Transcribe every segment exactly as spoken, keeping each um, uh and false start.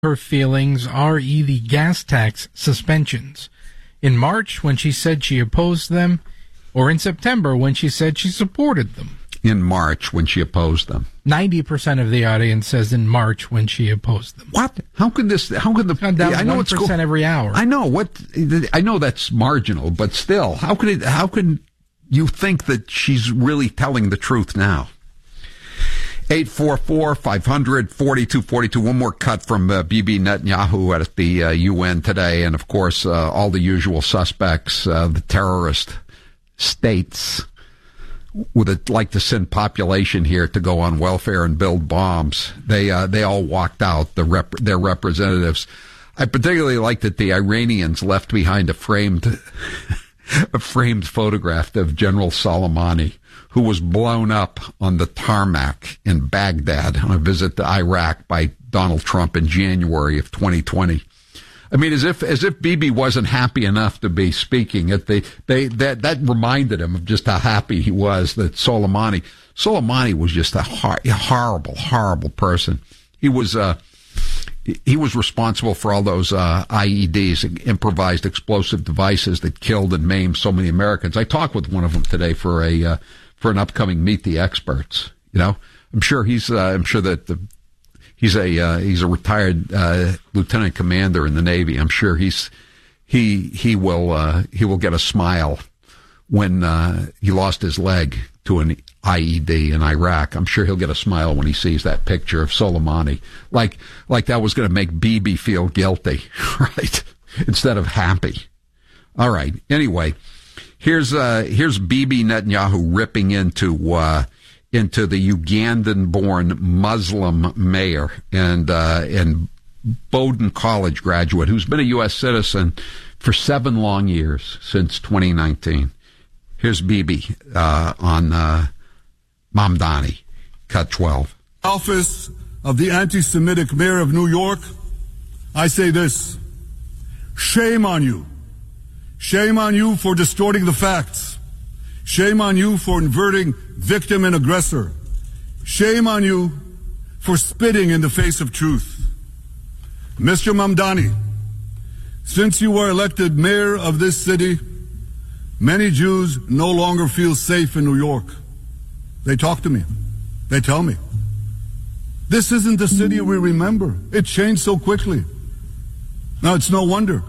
her feelings re the gas tax suspensions. In March, when she said she opposed them, or in September, when she said she supported them. In March, when she opposed them. ninety percent of the audience says in March when she opposed them. What? How can this, how can the, Gone down I know one percent it's cool. every hour. I know what, I know that's marginal, but still, how can it, how can you think that she's really telling the truth now? eight four four, five hundred, forty-two forty-two. One more cut from uh, Bibi Netanyahu at the uh, U N today. And of course, uh, all the usual suspects, uh, the terrorist states would like to send population here to go on welfare and build bombs. They uh, they all walked out, the rep- their representatives. I particularly like that the Iranians left behind a framed a framed photograph of General Soleimani, who was blown up on the tarmac in Baghdad on a visit to Iraq by Donald Trump in January of twenty twenty. I mean, as if as if Bibi wasn't happy enough to be speaking at the they that that reminded him of just how happy he was that Soleimani Soleimani was just a hor- horrible, horrible person. He was uh he was responsible for all those uh, I E Ds, improvised explosive devices that killed and maimed so many Americans. I talked with one of them today for a uh, for an upcoming Meet the Experts. You know, I'm sure he's uh, I'm sure that the He's a uh, he's a retired uh, lieutenant commander in the Navy. I'm sure he's he he will uh, he will get a smile when uh, he lost his leg to an I E D in Iraq. I'm sure he'll get a smile when he sees that picture of Soleimani, like like that was going to make Bibi feel guilty, right? Instead of happy. All right. Anyway, here's uh, here's Bibi Netanyahu ripping into. Uh, into the Ugandan-born Muslim mayor and uh, and Bowdoin College graduate who's been a U S citizen for seven long years, since twenty nineteen. Here's Bibi uh, on uh, Mamdani, cut twelve. Office of the anti-Semitic mayor of New York, I say this: shame on you. Shame on you for distorting the facts. Shame on you for inverting victim and aggressor. Shame on you for spitting in the face of truth. Mister Mamdani, since you were elected mayor of this city, many Jews no longer feel safe in New York. They talk to me. They tell me. This isn't the city we remember. It changed so quickly. Now, it's no wonder.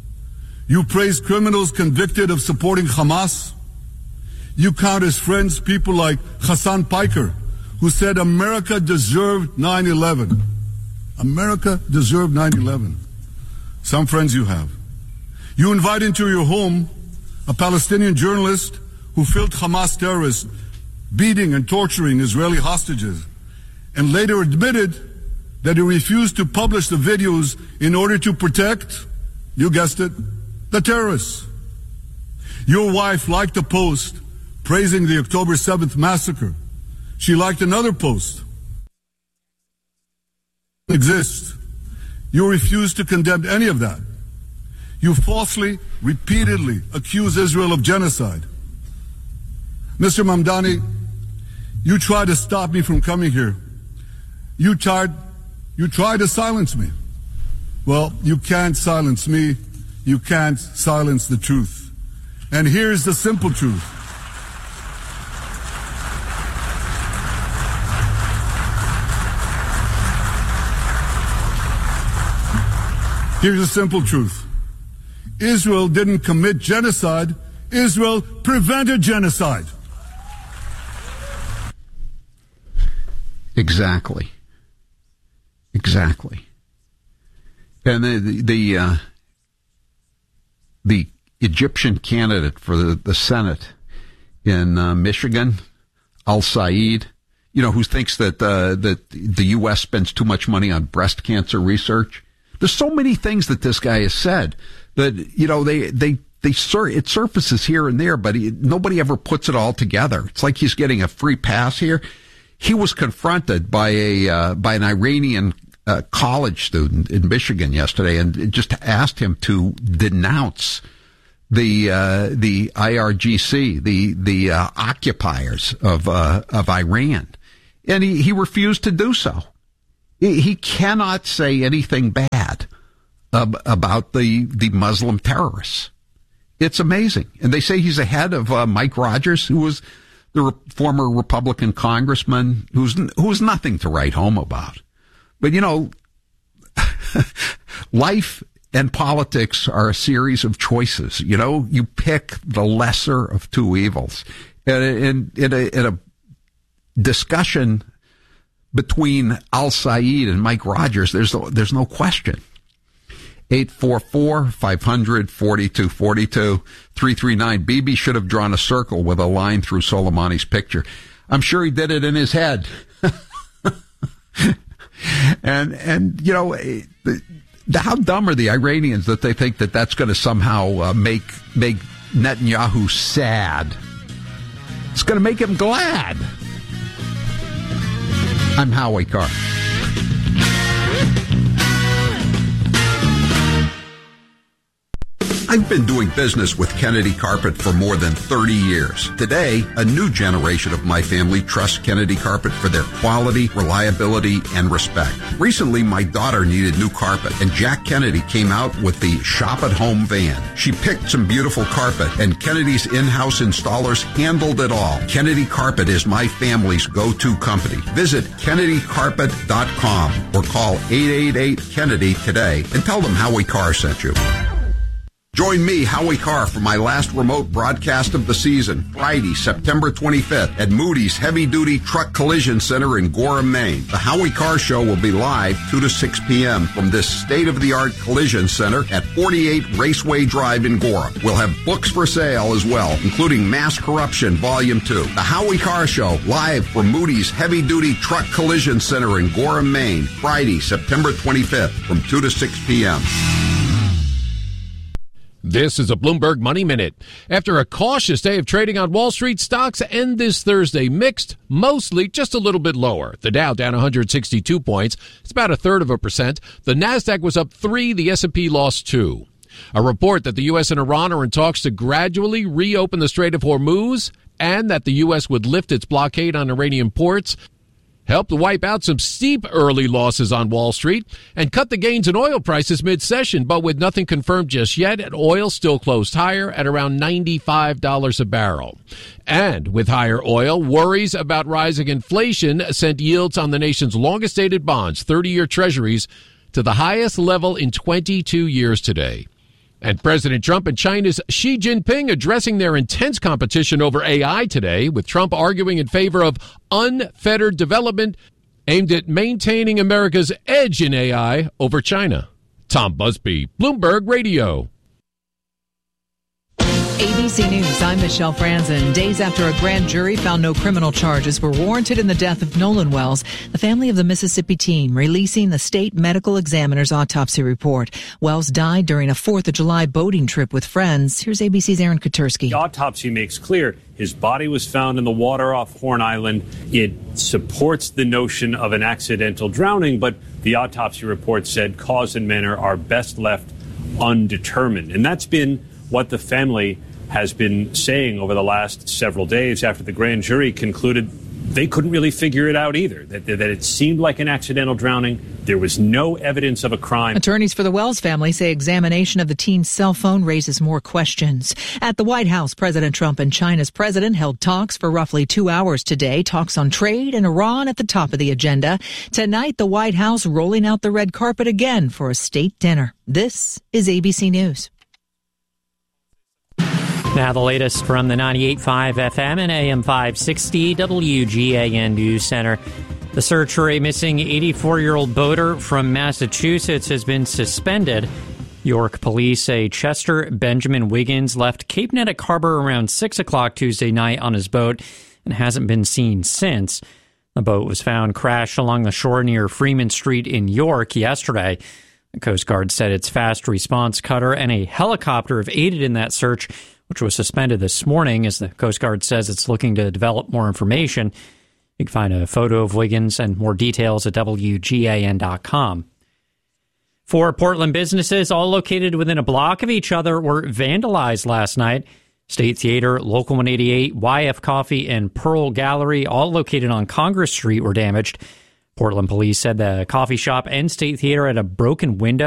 You praise criminals convicted of supporting Hamas. You count as friends people like Hassan Piker, who said America deserved nine eleven. America deserved nine eleven. Some friends you have. You invite into your home a Palestinian journalist who filmed Hamas terrorists beating and torturing Israeli hostages, and later admitted that he refused to publish the videos in order to protect, you guessed it, the terrorists. Your wife liked a post praising the October seventh massacre. She liked another post. Exists. You refuse to condemn any of that. You falsely, repeatedly accuse Israel of genocide. Mister Mamdani, you tried to stop me from coming here. You tried, you tried to silence me. Well, you can't silence me. You can't silence the truth. And here's the simple truth. Here's the simple truth. Israel didn't commit genocide. Israel prevented genocide. Exactly. Exactly. And the the the, uh, the Egyptian candidate for the, the Senate in uh, Michigan, Al Said, you know, who thinks that uh, that the U S spends too much money on breast cancer research. There's so many things that this guy has said that, you know, they, they, they, sur- it surfaces here and there, but he, nobody ever puts it all together. It's like he's getting a free pass here. He was confronted by a, uh, by an Iranian, uh, college student in Michigan yesterday and just asked him to denounce the, uh, the I R G C, the, the, uh, occupiers of, uh, of Iran. And he, he refused to do so. He cannot say anything bad about the, the Muslim terrorists. It's amazing. And they say he's ahead of uh, Mike Rogers, who was the re- former Republican congressman who's, who's nothing to write home about. But, you know, life and politics are a series of choices. You know, you pick the lesser of two evils. And in, in, a, in a discussion between Al Said and Mike Rogers, there's there's no question. eight four four, five hundred, forty-two forty-two, three three nine. Bibi should have drawn a circle with a line through Soleimani's picture. I'm sure he did it in his head. and, and you know, the, the, how dumb are the Iranians that they think that that's going to somehow uh, make make Netanyahu sad? It's going to make him glad. I'm Howie Carr. I've been doing business with Kennedy Carpet for more than thirty years. Today, a new generation of my family trusts Kennedy Carpet for their quality, reliability, and respect. Recently, my daughter needed new carpet, and Jack Kennedy came out with the Shop at Home van. She picked some beautiful carpet, and Kennedy's in-house installers handled it all. Kennedy Carpet is my family's go-to company. Visit Kennedy Carpet dot com or call eight eight eight, Kennedy today and tell them Howie Carr sent you. Join me, Howie Carr, for my last remote broadcast of the season, Friday, September twenty-fifth, at Moody's Heavy Duty Truck Collision Center in Gorham, Maine. The Howie Carr Show will be live two to six p.m. from this state-of-the-art collision center at forty-eight Raceway Drive in Gorham. We'll have books for sale as well, including Mass Corruption Volume two. The Howie Carr Show, live from Moody's Heavy Duty Truck Collision Center in Gorham, Maine, Friday, September twenty-fifth, from two to six p.m. This is a Bloomberg Money Minute. After a cautious day of trading on Wall Street, stocks end this Thursday mixed, mostly just a little bit lower. The Dow down one hundred sixty-two points. It's about a third of a percent. The Nasdaq was up three. The S and P lost two. A report that the U S and Iran are in talks to gradually reopen the Strait of Hormuz and that the U S would lift its blockade on Iranian ports helped wipe out some steep early losses on Wall Street and cut the gains in oil prices mid-session, but with nothing confirmed just yet, and oil still closed higher at around ninety-five dollars a barrel. And with higher oil, worries about rising inflation sent yields on the nation's longest-dated bonds, thirty-year treasuries, to the highest level in twenty-two years today. And President Trump and China's Xi Jinping addressing their intense competition over A I today, with Trump arguing in favor of unfettered development aimed at maintaining America's edge in A I over China. Tom Busby, Bloomberg Radio. A B C News, I'm Michelle Franzen. Days after a grand jury found no criminal charges were warranted in the death of Nolan Wells, the family of the Mississippi teen releasing the state medical examiner's autopsy report. Wells died during a fourth of July boating trip with friends. Here's A B C's Aaron Katersky. The autopsy makes clear his body was found in the water off Horn Island. It supports the notion of an accidental drowning, but the autopsy report said cause and manner are best left undetermined. And that's been what the family has been saying over the last several days after the grand jury concluded they couldn't really figure it out either, that, that it seemed like an accidental drowning. There was no evidence of a crime. Attorneys for the Wells family say examination of the teen's cell phone raises more questions. At the White House, President Trump and China's president held talks for roughly two hours today. Talks on trade and Iran at the top of the agenda. Tonight, the White House rolling out the red carpet again for a state dinner. This is A B C News. Now the latest from the ninety-eight point five F M and A M five sixty W G A N News Center. The search for a missing eighty-four-year-old boater from Massachusetts has been suspended. York police say Chester Benjamin Wiggins left Cape Nettic Harbor around six o'clock Tuesday night on his boat and hasn't been seen since. The boat was found crashed along the shore near Freeman Street in York yesterday. The Coast Guard said its fast response cutter and a helicopter have aided in that search, which was suspended this morning as the Coast Guard says it's looking to develop more information. You can find a photo of Wiggins and more details at W G A N dot com. Four Portland businesses, all located within a block of each other, were vandalized last night. State Theater, Local one eighty-eight, Y F Coffee, and Pearl Gallery, all located on Congress Street, were damaged. Portland police said the coffee shop and State Theater had a broken window